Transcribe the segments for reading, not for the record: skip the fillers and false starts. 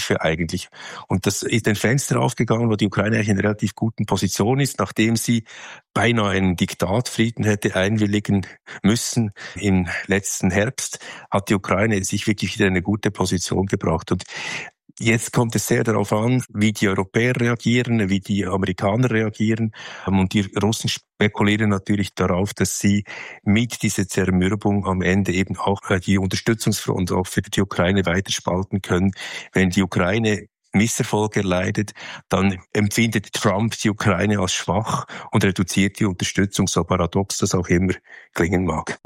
Hilfe eigentlich. Und das ist ein Fenster aufgegangen, wo die Ukraine eigentlich in einer relativ guten Position ist, nachdem sie beinahe einen Diktatfrieden hätte einwilligen müssen im letzten Herbst, hat die Ukraine sich wirklich wieder in eine gute Position gebracht. Und jetzt kommt es sehr darauf an, wie die Europäer reagieren, wie die Amerikaner reagieren. Und die Russen spekulieren natürlich darauf, dass sie mit dieser Zermürbung am Ende eben auch die Unterstützungsfront auch für die Ukraine weiterspalten können. Wenn die Ukraine Misserfolge erleidet, dann empfindet Trump die Ukraine als schwach und reduziert die Unterstützung, so paradox das auch immer klingen mag.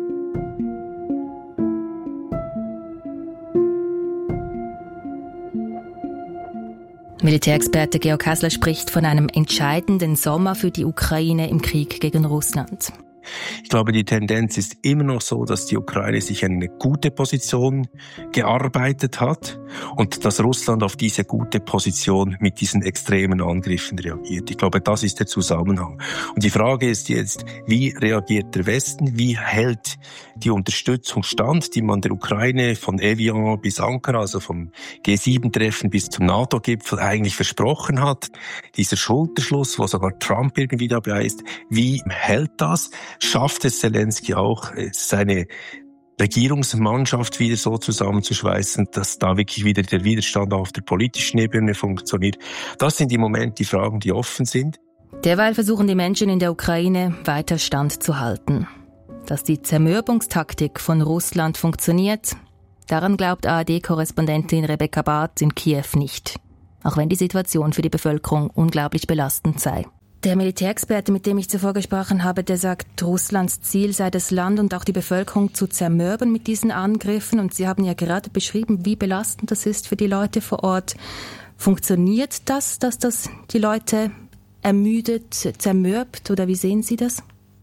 Militärexperte Georg Häsler spricht von einem entscheidenden Sommer für die Ukraine im Krieg gegen Russland. Ich glaube, die Tendenz ist immer noch so, dass die Ukraine sich in eine gute Position gearbeitet hat und dass Russland auf diese gute Position mit diesen extremen Angriffen reagiert. Ich glaube, das ist der Zusammenhang. Und die Frage ist jetzt, wie reagiert der Westen? Wie hält die Unterstützung stand, die man der Ukraine von Evian bis Ankara, also vom G7-Treffen bis zum NATO-Gipfel eigentlich versprochen hat? Dieser Schulterschluss, wo sogar Trump irgendwie dabei ist, wie hält das? Schafft es Zelensky auch, seine Regierungsmannschaft wieder so zusammenzuschweißen, dass da wirklich wieder der Widerstand auf der politischen Ebene funktioniert? Das sind im Moment die Fragen, die offen sind. Derweil versuchen die Menschen in der Ukraine weiter standzuhalten. Dass die Zermürbungstaktik von Russland funktioniert, daran glaubt ARD-Korrespondentin Rebecca Barth in Kiew nicht. Auch wenn die Situation für die Bevölkerung unglaublich belastend sei. Der Militärexperte, mit dem ich zuvor gesprochen habe, der sagt, Russlands Ziel sei das Land und auch die Bevölkerung zu zermürben mit diesen Angriffen. Und Sie haben ja gerade beschrieben, wie belastend das ist für die Leute vor Ort. Funktioniert das, dass das die Leute ermüdet, zermürbt, oder wie sehen Sie das?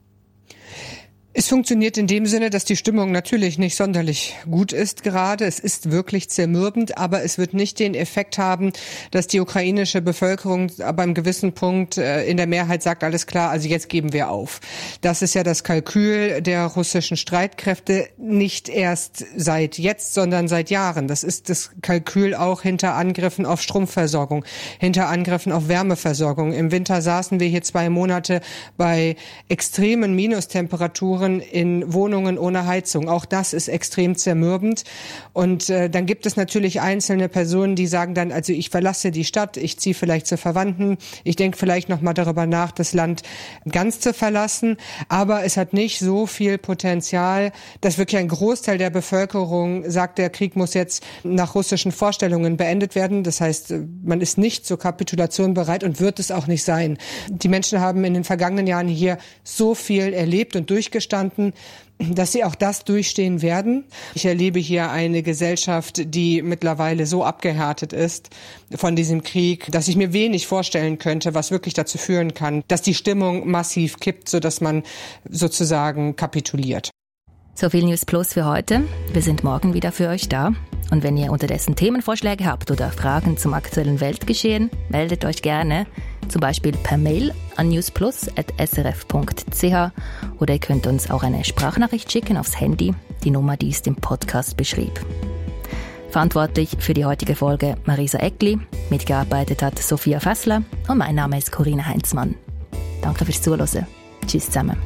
Es funktioniert in dem Sinne, dass die Stimmung natürlich nicht sonderlich gut ist gerade. Es ist wirklich zermürbend, aber es wird nicht den Effekt haben, dass die ukrainische Bevölkerung ab einem gewissen Punkt in der Mehrheit sagt, alles klar, also jetzt geben wir auf. Das ist ja das Kalkül der russischen Streitkräfte, nicht erst seit jetzt, sondern seit Jahren. Das ist das Kalkül auch hinter Angriffen auf Stromversorgung, hinter Angriffen auf Wärmeversorgung. Im Winter saßen wir hier 2 Monate bei extremen Minustemperaturen in Wohnungen ohne Heizung. Auch das ist extrem zermürbend. Und dann gibt es natürlich einzelne Personen, die sagen dann, also ich verlasse die Stadt, ich ziehe vielleicht zu Verwandten, ich denke vielleicht noch mal darüber nach, das Land ganz zu verlassen. Aber es hat nicht so viel Potenzial, dass wirklich ein Großteil der Bevölkerung sagt, der Krieg muss jetzt nach russischen Vorstellungen beendet werden. Das heißt, man ist nicht zur Kapitulation bereit und wird es auch nicht sein. Die Menschen haben in den vergangenen Jahren hier so viel erlebt und durchgestanden, dass sie auch das durchstehen werden. Ich erlebe hier eine Gesellschaft, die mittlerweile so abgehärtet ist von diesem Krieg, dass ich mir wenig vorstellen könnte, was wirklich dazu führen kann, dass die Stimmung massiv kippt, sodass man sozusagen kapituliert. So viel News Plus für heute. Wir sind morgen wieder für euch da. Und wenn ihr unterdessen Themenvorschläge habt oder Fragen zum aktuellen Weltgeschehen, meldet euch gerne, zum Beispiel per Mail an newsplus@srf.ch oder ihr könnt uns auch eine Sprachnachricht schicken aufs Handy. Die Nummer, die ist im Podcast beschrieben. Verantwortlich für die heutige Folge Marisa Eckli, mitgearbeitet hat Sophia Fessler und mein Name ist Corinna Heinzmann. Danke fürs Zuhören. Tschüss zusammen.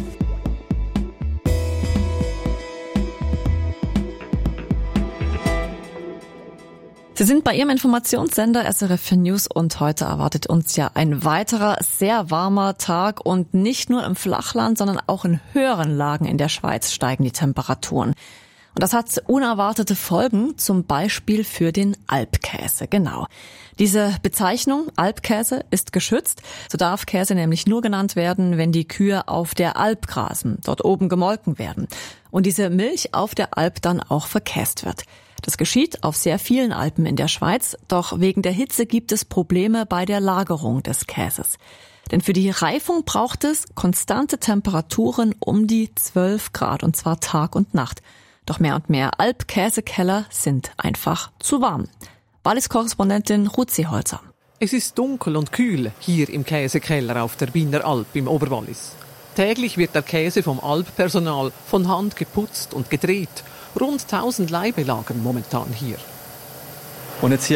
Sie sind bei Ihrem Informationssender SRF News und heute erwartet uns ja ein weiterer sehr warmer Tag und nicht nur im Flachland, sondern auch in höheren Lagen in der Schweiz steigen die Temperaturen. Und das hat unerwartete Folgen, zum Beispiel für den Alpkäse. Genau. Diese Bezeichnung Alpkäse ist geschützt. So darf Käse nämlich nur genannt werden, wenn die Kühe auf der Alp grasen, dort oben gemolken werden. Und diese Milch auf der Alp dann auch verkäst wird. Das geschieht auf sehr vielen Alpen in der Schweiz, doch wegen der Hitze gibt es Probleme bei der Lagerung des Käses. Denn für die Reifung braucht es konstante Temperaturen um die 12 Grad, und zwar Tag und Nacht. Doch mehr und mehr Alpkäsekeller sind einfach zu warm. Wallis-Korrespondentin Ruth Seeholzer. Es ist dunkel und kühl hier im Käsekeller auf der Wiener Alp im Oberwallis. Täglich wird der Käse vom Alppersonal von Hand geputzt und gedreht. Rund 1000 Laibe lagern momentan hier. Und jetzt hier